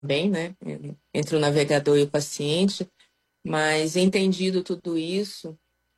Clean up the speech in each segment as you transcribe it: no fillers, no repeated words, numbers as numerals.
também, né? Entre o navegador e o paciente, mas entendido tudo isso,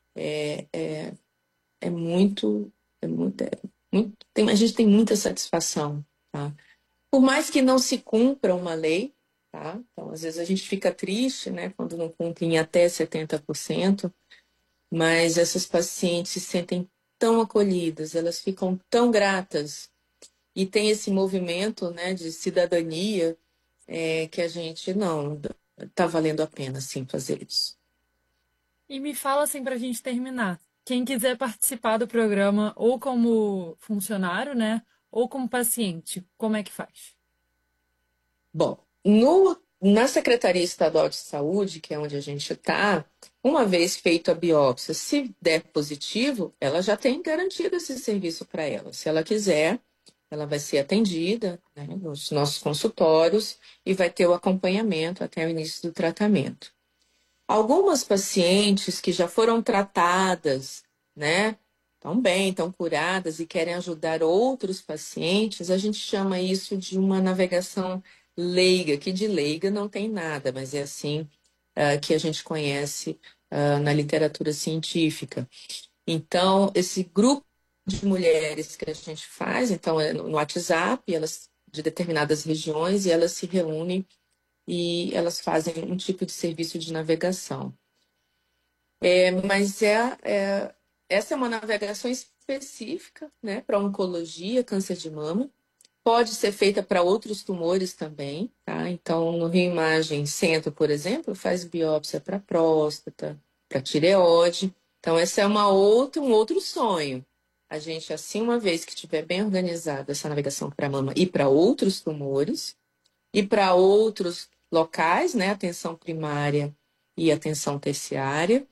é muito, é muito, a gente tem muita satisfação, tá? Por mais que não se cumpra uma lei, tá? Então, às vezes a gente fica triste, né, quando não cumpre em até 70%, mas essas pacientes se sentem tão acolhidas, elas ficam tão gratas e tem esse movimento, né, de cidadania, que a gente não está valendo a pena, sim, fazer isso. E me fala assim para a gente terminar. Quem quiser participar do programa ou como funcionário, né, ou como paciente, como é que faz? Bom, na Secretaria Estadual de Saúde, que é onde a gente está, uma vez feita a biópsia, se der positivo, ela já tem garantido esse serviço para ela. Se ela quiser, ela vai ser atendida, né, nos nossos consultórios e vai ter o acompanhamento até o início do tratamento. Algumas pacientes que já foram tratadas, né, estão bem, estão curadas e querem ajudar outros pacientes, a gente chama isso de uma navegação leiga, que de leiga não tem nada, mas é assim que a gente conhece na literatura científica. Então, esse grupo de mulheres que a gente faz, então é no WhatsApp, elas de determinadas regiões, e elas se reúnem e elas fazem um tipo de serviço de navegação. Mas essa é uma navegação específica, né, para oncologia, câncer de mama. Pode ser feita para outros tumores também, tá? Então, no Rio Imagem Centro, por exemplo, faz biópsia para próstata, para tireoide. Então, esse é um outro sonho. A gente, assim, uma vez que tiver bem organizada essa navegação para mama e para outros tumores, e para outros locais, né? Atenção primária e atenção terciária.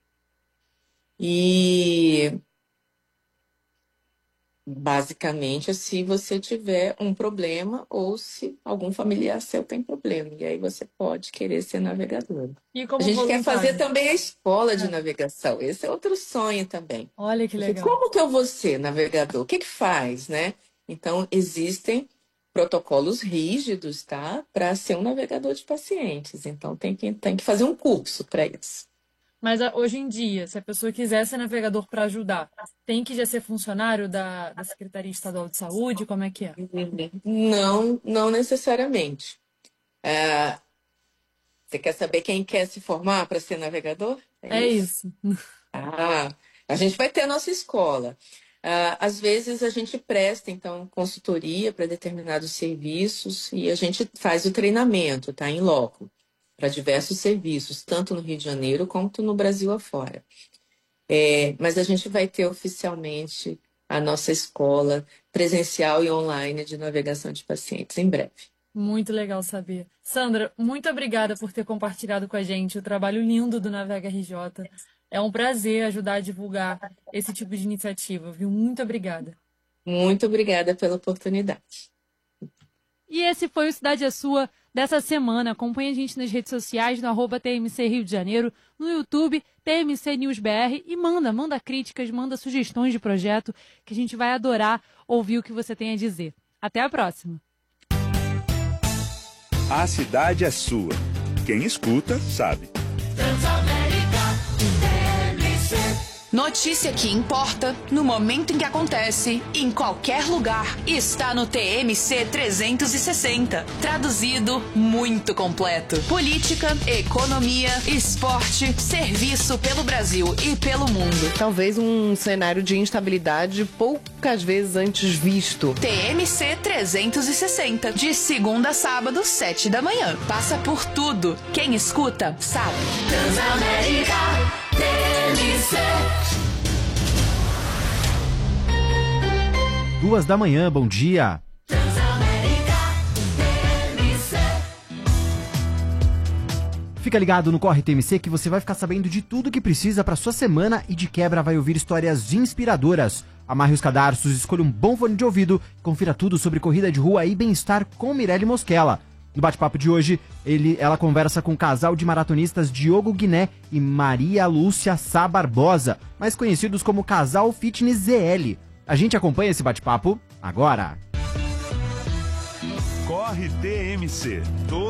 E basicamente, se você tiver um problema ou se algum familiar seu tem problema. E aí você pode querer ser navegador. E A como gente quer fazer voluntário? também a escola de É. navegação. Esse é outro sonho também. Olha que Porque legal. como que eu vou ser navegador? O que que faz, né? Então, existem protocolos rígidos, tá? Para ser um navegador de pacientes. Então, tem que fazer um curso para isso. Mas hoje em dia, se a pessoa quiser ser navegador para ajudar, tem que já ser funcionário da Secretaria Estadual de Saúde? Como é que é? Não, não necessariamente. Você quer saber quem quer se formar para ser navegador? É É isso? isso. Ah, a gente vai ter a nossa escola. Às vezes a gente presta, então, consultoria para determinados serviços e a gente faz o treinamento, tá? Em loco, para diversos serviços, tanto no Rio de Janeiro quanto no Brasil afora. Mas a gente vai ter oficialmente a nossa escola presencial e online de navegação de pacientes em breve. Muito legal saber. Sandra, muito obrigada por ter compartilhado com a gente o trabalho lindo do Navega RJ. É um prazer ajudar a divulgar esse tipo de iniciativa, viu? Muito obrigada. Muito obrigada pela oportunidade. E esse foi o Cidade é Sua dessa semana. Acompanhe a gente nas redes sociais, no @TMC Rio de Janeiro, no YouTube, TMC News BR e manda críticas, manda sugestões de projeto, que a gente vai adorar ouvir o que você tem a dizer. Até a próxima! A cidade é sua. Quem escuta, sabe. Notícia que importa, no momento em que acontece, em qualquer lugar, está no TMC 360. Traduzido, muito completo. Política, economia, esporte, serviço pelo Brasil e pelo mundo. Talvez um cenário de instabilidade poucas vezes antes visto. TMC 360, de segunda a sábado, 7 da manhã. Passa por tudo. Quem escuta, sabe. Transamérica TMC. 2h, bom dia. Transamérica TMC. Fica ligado no Corre TMC que você vai ficar sabendo de tudo que precisa para sua semana e de quebra vai ouvir histórias inspiradoras. Amarre os cadarços, escolha um bom fone de ouvido e confira tudo sobre corrida de rua e bem-estar com Mirelle Mosquela. No bate-papo de hoje, ela conversa com o casal de maratonistas Diogo Guiné e Maria Lúcia Sá Barbosa, mais conhecidos como Casal Fitness ZL. A gente acompanha esse bate-papo agora. Corre TMC.